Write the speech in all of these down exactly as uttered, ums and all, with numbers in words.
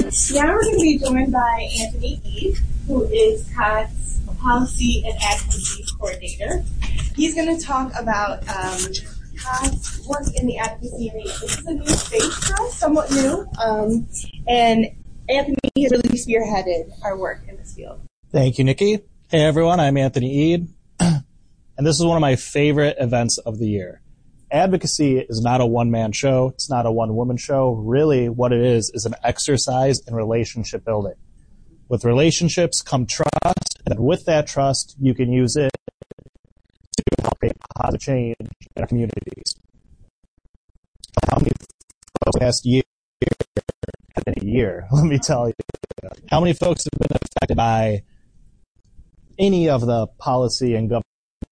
Now we're going to be joined by Anthony Eade, who is C O T's Policy and Advocacy Coordinator. He's going to talk about um, C O T's work in the advocacy arena. This is a new space for us, somewhat new, um, and Anthony has really spearheaded our work in this field. Thank you, Nikki. Hey, everyone. I'm Anthony Eade, and this is one of my favorite events of the year. Advocacy is not a one-man show. It's not a one-woman show. Really, what it is is an exercise in relationship building. With relationships come trust, and with that trust, you can use it to help create positive change in our communities. How many folks last year, in a year, let me tell you, how many folks have been affected by any of the policy and government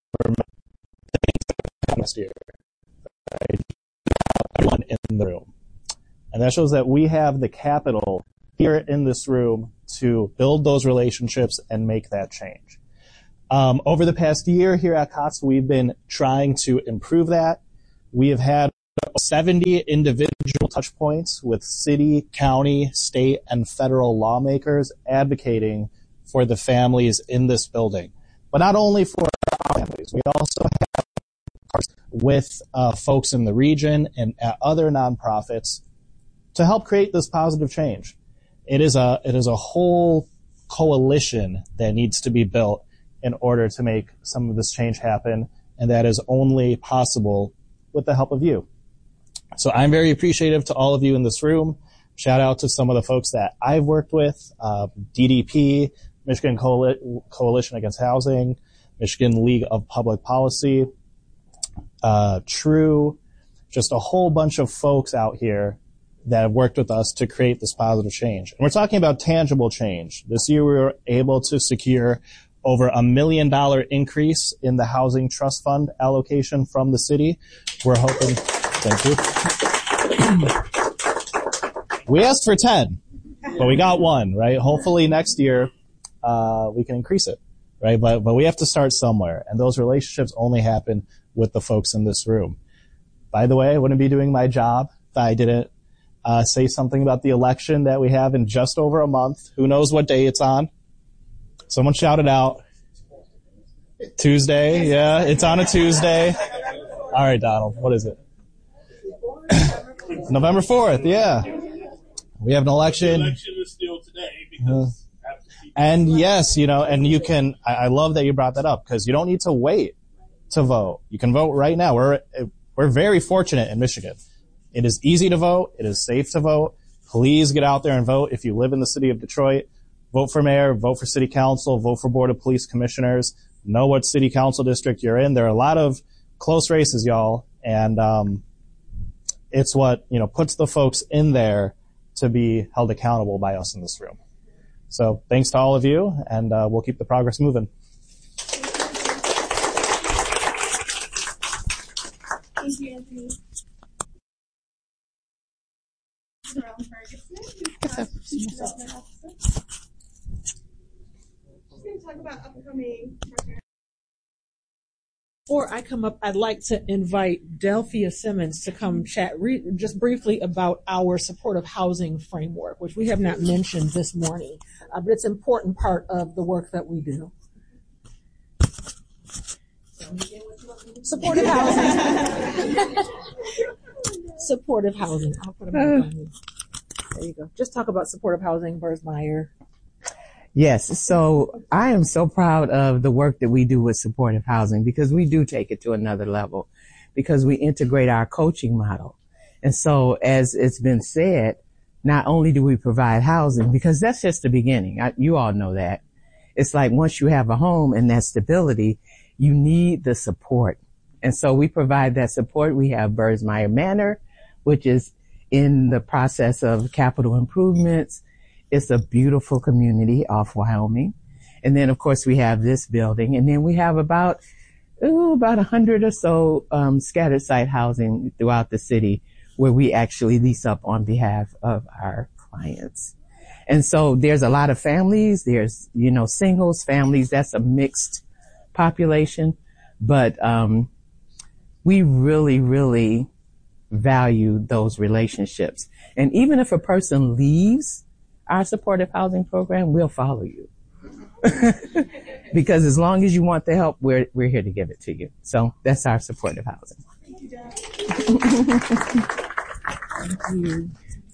things that happened last year? Right? Everyone in the room. And that shows that we have the capital here in this room to build those relationships and make that change. Um, over the past year here at C O T S, we've been trying to improve that. We have had seventy individual touch points with city, county, state, and federal lawmakers advocating for the families in this building. But not only for our families, we also have with uh, folks in the region and at other nonprofits to help create this positive change. It is a it is a whole coalition that needs to be built in order to make some of this change happen, and that is only possible with the help of you. So I'm very appreciative to all of you in this room. Shout out to some of the folks that I've worked with, uh, D D P, Michigan Coali- Coalition Against Housing, Michigan League of Public Policy, Uh, True, just a whole bunch of folks out here that have worked with us to create this positive change. And we're talking about tangible change. This year we were able to secure over a million dollar increase in the housing trust fund allocation from the city. We're hoping, thank you. We asked for ten, but we got one, right? Hopefully next year, uh, we can increase it, right? But, but we have to start somewhere, and those relationships only happen with the folks in this room. By the way, I wouldn't be doing my job if I didn't uh, say something about the election that we have in just over a month. Who knows what day it's on? Someone shout it out. Tuesday, yeah, it's on a Tuesday. All right, Donald, what is it? November fourth, yeah. We have an election. The election is still today because uh, and yes, you know, and you can, I, I love that you brought that up because you don't need to wait to vote. You can vote right now. We're we're very fortunate in Michigan. It is easy to vote. It is safe to vote. Please get out there and vote. If you live in the city of Detroit, vote for mayor, vote for city council, vote for board of police commissioners. Know what city council district you're in. There are a lot of close races, y'all, and um, it's what you know puts the folks in there to be held accountable by us in this room. So thanks to all of you, and uh, we'll keep the progress moving. Thank you, Anthony. Around Ferguson. She's going to talk about upcoming. Before I come up, I'd like to invite Delphia Simmons to come chat re- just briefly about our supportive housing framework, which we have not mentioned this morning, uh, but it's an important part of the work that we do. Supportive housing. Supportive housing. I'll put them on you. There you go. Just talk about supportive housing, Bersmeyer. Yes. So I am so proud of the work that we do with supportive housing because we do take it to another level because we integrate our coaching model. And so as it's been said, not only do we provide housing because that's just the beginning. I, you all know that. It's like once you have a home and that stability, you need the support. And so we provide that support. We have Bersmeyer Manor, which is in the process of capital improvements. It's a beautiful community off Wyoming. And then, of course, we have this building. And then we have about, ooh, about a hundred or so um, scattered site housing throughout the city where we actually lease up on behalf of our clients. And so there's a lot of families. There's, you know, singles, families. That's a mixed population. But um we really, really value those relationships. And even if a person leaves our supportive housing program, we'll follow you. Because as long as you want the help, we're we're here to give it to you. So that's our supportive housing. Thank you, Deb. Thank you.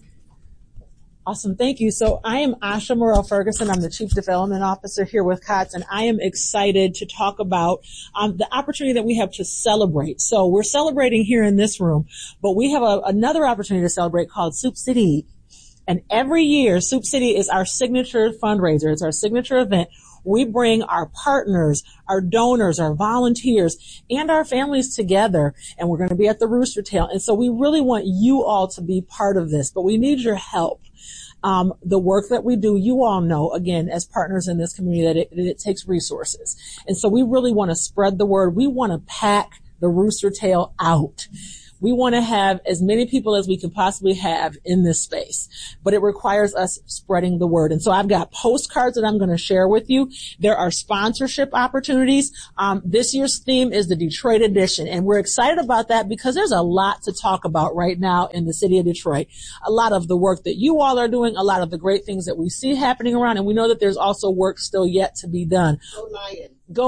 Awesome. Thank you. So I am Asha Morrell Ferguson. I'm the Chief Development Officer here with C O T S, and I am excited to talk about um, the opportunity that we have to celebrate. So we're celebrating here in this room, but we have a, another opportunity to celebrate called Soup City. And every year, Soup City is our signature fundraiser. It's our signature event. We bring our partners, our donors, our volunteers, and our families together, and we're going to be at the Rooster Tail. And so we really want you all to be part of this, but we need your help. Um, the work that we do, you all know, again, as partners in this community, that it, that it takes resources. And so we really want to spread the word. We want to pack the Rooster Tail out. We want to have as many people as we can possibly have in this space, but it requires us spreading the word. And so I've got postcards that I'm going to share with you. There are sponsorship opportunities. Um, this year's theme is the Detroit edition, and we're excited about that because there's a lot to talk about right now in the city of Detroit. A lot of the work that you all are doing, a lot of the great things that we see happening around, and we know that there's also work still yet to be done. Go Lions. Go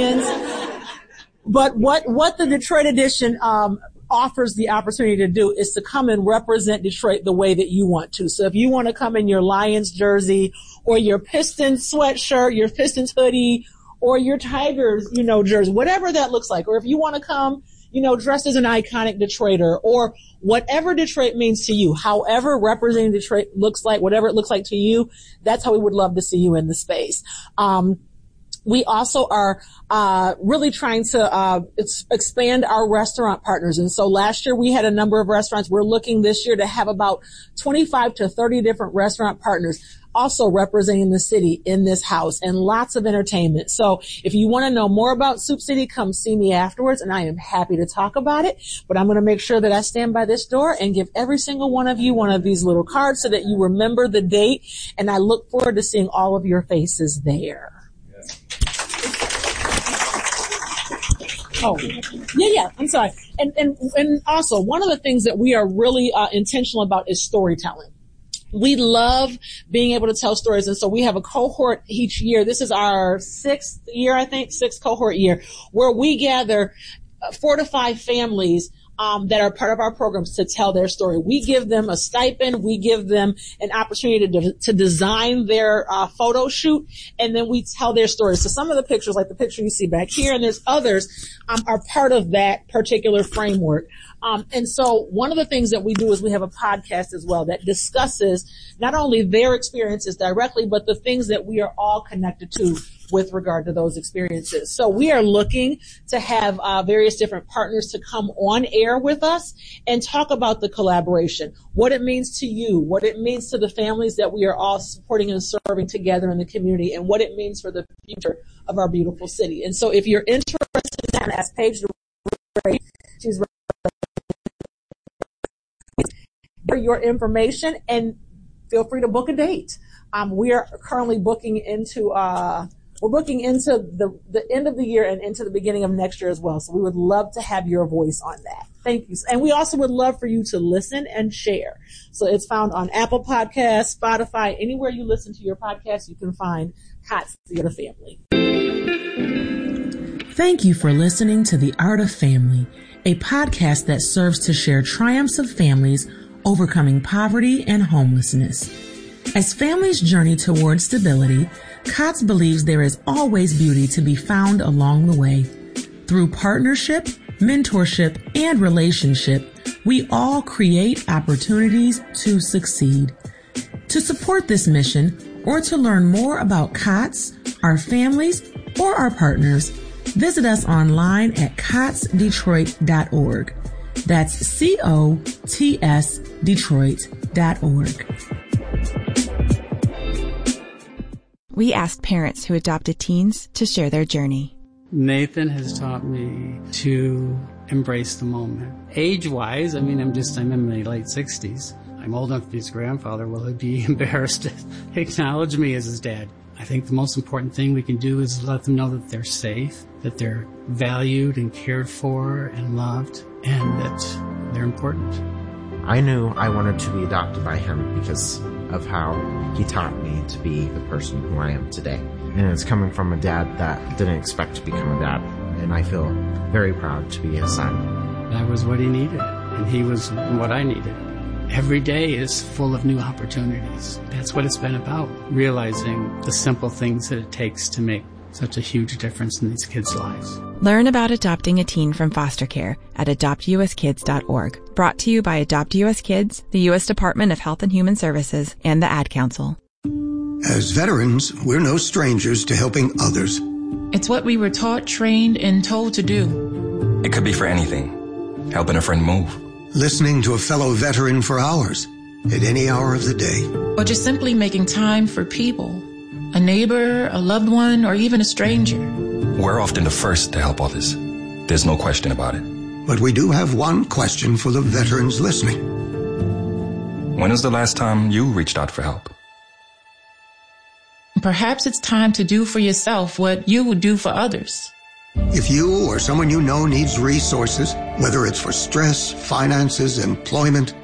Lions. But what, what the Detroit edition, um, offers the opportunity to do is to come and represent Detroit the way that you want to. So if you want to come in your Lions jersey or your Pistons sweatshirt, your Pistons hoodie, or your Tigers, you know, jersey, whatever that looks like, or if you want to come, you know, dressed as an iconic Detroiter, or whatever Detroit means to you, however representing Detroit looks like, whatever it looks like to you, that's how we would love to see you in the space. Um, We also are uh really trying to uh ex- expand our restaurant partners. And so last year we had a number of restaurants. We're looking this year to have about twenty-five to thirty different restaurant partners also representing the city in this house, and lots of entertainment. So if you want to know more about Soup City, come see me afterwards, and I am happy to talk about it. But I'm going to make sure that I stand by this door and give every single one of you one of these little cards so that you remember the date, and I look forward to seeing all of your faces there. Oh, yeah, yeah, I'm sorry. And, and, and also, one of the things that we are really uh, intentional about is storytelling. We love being able to tell stories, and so we have a cohort each year. This is our sixth year, I think, sixth cohort year, where we gather four to five families Um, that are part of our programs to tell their story. We give them a stipend. We give them an opportunity to, de- to design their uh, photo shoot, and then we tell their stories. So some of the pictures, like the picture you see back here, and there's others, um, are part of that particular framework. Um, and so one of the things that we do is we have a podcast as well that discusses not only their experiences directly, but the things that we are all connected to with regard to those experiences. So we are looking to have uh, various different partners to come on air with us and talk about the collaboration, what it means to you, what it means to the families that we are all supporting and serving together in the community, and what it means for the future of our beautiful city. And so if you're interested in that, ask Paige to rate. She's your information and feel free to book a date. Um, we are currently booking into uh, We're booking into the, the end of the year and into the beginning of next year as well. So we would love to have your voice on that. Thank you. And we also would love for you to listen and share. So it's found on Apple Podcasts, Spotify, anywhere you listen to your podcast, you can find C O T S, The Art of Family. Thank you for listening to The Art of Family, a podcast that serves to share triumphs of families overcoming poverty and homelessness. As families journey toward stability, C O T S believes there is always beauty to be found along the way. Through partnership, mentorship, and relationship, we all create opportunities to succeed. To support this mission, or to learn more about C O T S, our families, or our partners, visit us online at cots detroit dot org. That's C O T S Detroit dot org. We asked parents who adopted teens to share their journey. Nathan has taught me to embrace the moment. Age-wise, I mean, I'm just, I'm in my late sixties. I'm old enough to be his grandfather. Will he be embarrassed to acknowledge me as his dad? I think the most important thing we can do is let them know that they're safe, that they're valued and cared for and loved, and that they're important. I knew I wanted to be adopted by him because of how he taught me to be the person who I am today. And it's coming from a dad that didn't expect to become a dad. And I feel very proud to be his son. That was what he needed, and he was what I needed. Every day is full of new opportunities. That's what it's been about, realizing the simple things that it takes to make such a huge difference in these kids' lives. Learn about adopting a teen from foster care at adopt u s kids dot org. Brought to you by Adopt U S Kids, the U S Department of Health and Human Services, and the Ad Council. As veterans, we're no strangers to helping others. It's what we were taught, trained, and told to do. It could be for anything. Helping a friend move. Listening to a fellow veteran for hours, at any hour of the day. Or just simply making time for people. A neighbor, a loved one, or even a stranger. We're often the first to help others. There's no question about it. But we do have one question for the veterans listening. When was the last time you reached out for help? Perhaps it's time to do for yourself what you would do for others. If you or someone you know needs resources, whether it's for stress, finances, employment,